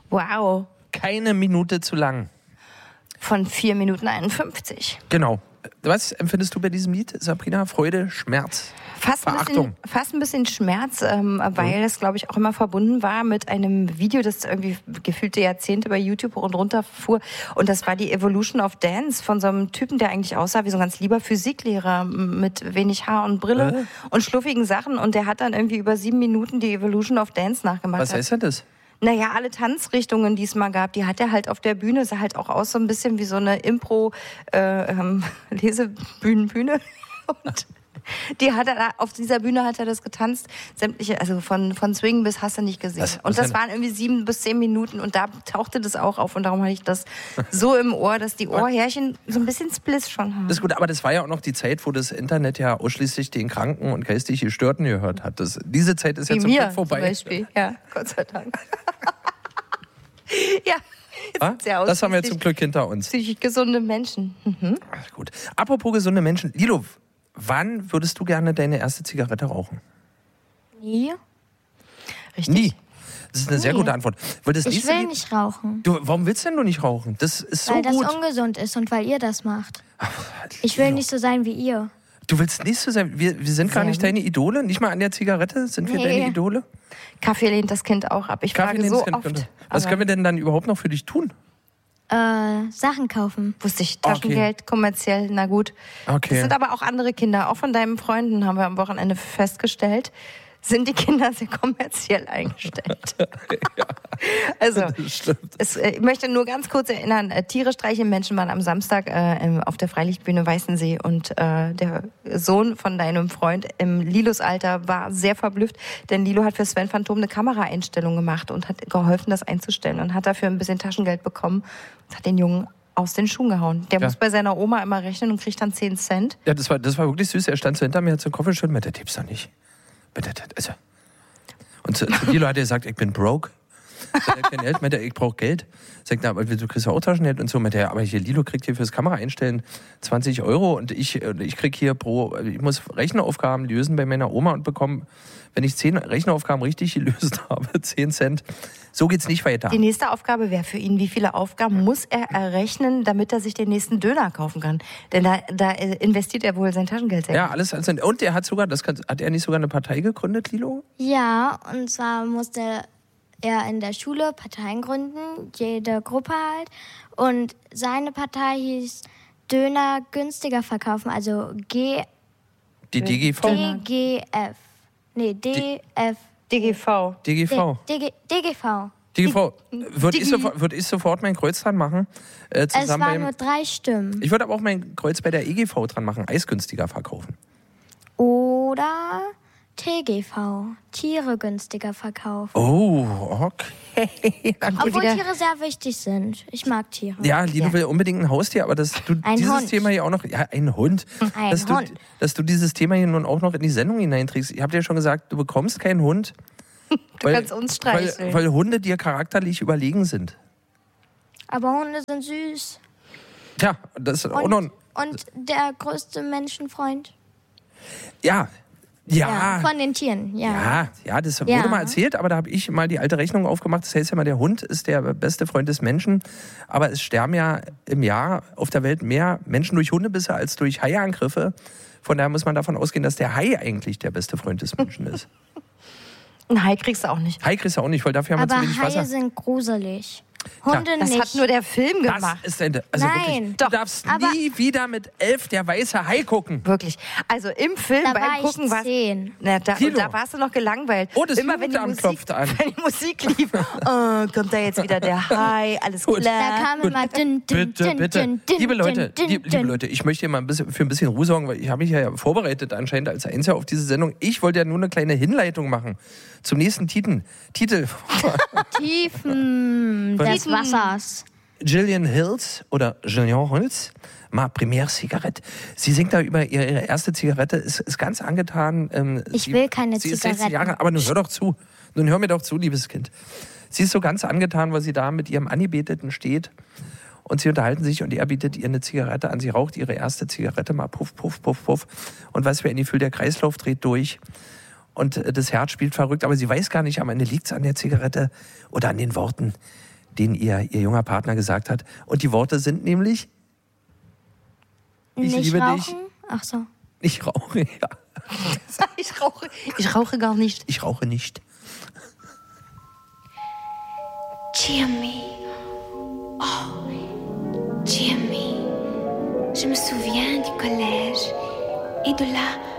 Wow. Keine Minute zu lang. Von 4 Minuten 51. Genau. Was empfindest du bei diesem Lied, Sabrina? Freude, Schmerz, Verachtung? Fast ein bisschen Schmerz, weil es, glaube ich, auch immer verbunden war mit einem Video, das irgendwie gefühlte Jahrzehnte bei YouTube und runter fuhr. Und das war die Evolution of Dance von so einem Typen, der eigentlich aussah wie so ein ganz lieber Physiklehrer mit wenig Haar und Brille und schluffigen Sachen. Und der hat dann irgendwie über 7 Minuten die Evolution of Dance nachgemacht. Was heißt denn das? Naja, alle Tanzrichtungen, die es mal gab, die hat er halt auf der Bühne, sah halt auch aus so ein bisschen wie so eine Lesebühne. Und die hat er auf dieser Bühne hat er das getanzt, sämtliche, also von Swing bis hast du nicht gesehen. Und das waren irgendwie 7 bis 10 Minuten und da tauchte das auch auf und darum hatte ich das so im Ohr, dass die Ohrhärchen so ein bisschen Spliss schon haben. Das ist gut, aber das war ja auch noch die Zeit, wo das Internet ja ausschließlich den Kranken und geistig Gestörten gehört hat. Diese Zeit ist ja zum Glück vorbei. Zum Beispiel, ja, Gott sei Dank. Ja. Das haben wir zum Glück hinter uns. Psychisch gesunde Menschen. Ach, gut. Apropos gesunde Menschen. Lilo, wann würdest du gerne deine erste Zigarette rauchen? Nie. Richtig. Nie. Das ist eine sehr gute Antwort. Ich will nicht rauchen. Warum willst denn du nicht rauchen? Das ist so gut. Weil das ungesund ist und weil ihr das macht. Ich will nicht so sein wie ihr. Du willst nicht so sein? Wir sind gar nicht deine Idole? Nicht mal an der Zigarette? Sind wir deine Idole? Kaffee lehnt das Kind auch ab. Ich frage so oft. Was können wir denn dann überhaupt noch für dich tun? Sachen kaufen. Wusste ich, Taschengeld, kommerziell, na gut. Okay. Das sind aber auch andere Kinder. Auch von deinen Freunden haben wir am Wochenende festgestellt, sind die Kinder sehr kommerziell eingestellt. Ja, also, das stimmt. Ich möchte nur ganz kurz erinnern, Tiere streicheln Menschen waren am Samstag auf der Freilichtbühne Weißensee und der Sohn von deinem Freund im Lilos Alter war sehr verblüfft, denn Lilo hat für Sven Phantom eine Kameraeinstellung gemacht und hat geholfen, das einzustellen und hat dafür ein bisschen Taschengeld bekommen und hat den Jungen aus den Schuhen gehauen. Der muss bei seiner Oma immer rechnen und kriegt dann 10 Cent. Ja, das war wirklich süß. Er stand so hinter mir, hat so einen Kopf geschüttelt, mit der tippt's doch nicht. Also. Und zu Lilo hat er gesagt, ich bin broke. Ich habe kein Geld, meinte er, ich brauche Geld. Sagt er, aber du kriegst ja auch Taschengeld und so. Meinte er, aber hier Lilo kriegt hier fürs Kamera einstellen 20 € und ich krieg hier ich muss Rechenaufgaben lösen bei meiner Oma und bekomme, wenn ich 10 Rechenaufgaben richtig gelöst habe, 10 Cent. So geht's nicht weiter. Die nächste Aufgabe wäre für ihn, wie viele Aufgaben muss er errechnen, damit er sich den nächsten Döner kaufen kann? Denn da investiert er wohl sein Taschengeld selbst. Ja, alles. Und er hat sogar, hat er nicht sogar eine Partei gegründet, Lilo? Ja, und zwar musste er in der Schule Parteien gründen, jede Gruppe halt. Und seine Partei hieß Döner günstiger verkaufen, also Die DGV? DGF. Nee, DF. DGV. DGV. DGV. DGV. Würde ich sofort mein Kreuz dran machen? Es waren nur 3 Stimmen. Ich würde aber auch mein Kreuz bei der EGV dran machen, eisgünstiger verkaufen. Oder TGV, Tiere günstiger verkaufen. Oh, okay. Obwohl Tiere sehr wichtig sind. Ich mag Tiere. Ja, Lilo will unbedingt ein Haustier, aber dass du dieses Thema hier auch noch... Ja, ein Hund. Dass du dieses Thema hier nun auch noch in die Sendung hineinträgst. Ich habe dir schon gesagt, du bekommst keinen Hund. Du kannst uns streicheln. Weil Hunde dir charakterlich überlegen sind. Aber Hunde sind süß. Tja, das ist auch noch... Und der größte Menschenfreund. Ja, von den Tieren, Ja, das wurde mal erzählt, aber da habe ich mal die alte Rechnung aufgemacht. Das heißt ja mal, der Hund ist der beste Freund des Menschen. Aber es sterben ja im Jahr auf der Welt mehr Menschen durch Hundebisse als durch Haiangriffe. Von daher muss man davon ausgehen, dass der Hai eigentlich der beste Freund des Menschen ist. Ein Hai kriegst du auch nicht. Hai kriegst du auch nicht, weil dafür haben wir zu wenig Wasser. Aber Haie sind gruselig. Hunde das nicht. hat nur der Film gemacht. Das ist also Nein. wirklich, du darfst nie wieder mit 11 der weiße Hai gucken. Wirklich. Also im Film da beim war Gucken ich 10. Da warst du noch gelangweilt. Oh, das immer wenn die klopft an. Wenn die Musik lief, kommt da jetzt wieder der Hai, alles klar. Da kam immer Bitte. Liebe Leute, ich möchte hier mal für ein bisschen Ruhe sorgen, weil ich habe mich ja vorbereitet anscheinend als Einziger auf diese Sendung. Ich wollte ja nur eine kleine Hinleitung machen zum nächsten Titel. Tiefen des Wassers. Gillian Hills, ma première Zigarette. Sie singt da über ihre erste Zigarette, ist ganz angetan. Ich will keine sie Zigaretten. Ist 16 Jahre, aber nun hör doch zu. Nun hör mir doch zu, liebes Kind. Sie ist so ganz angetan, weil sie da mit ihrem Angebeteten steht und sie unterhalten sich und er bietet ihr eine Zigarette an. Sie raucht ihre erste Zigarette, mal puff, puff, puff, puff. Und was wir in die Fülle, der Kreislauf dreht durch. Und das Herz spielt verrückt, aber sie weiß gar nicht, am Ende liegt es an der Zigarette oder an den Worten. den ihr junger Partner gesagt hat. Und die Worte sind nämlich: Ich Nicht liebe rauchen? dich. Ach so. Ich rauche, ja. Ich rauche gar nicht. Ich rauche nicht. Jimmy. Oh, Jimmy. Je me souviens du collège et de la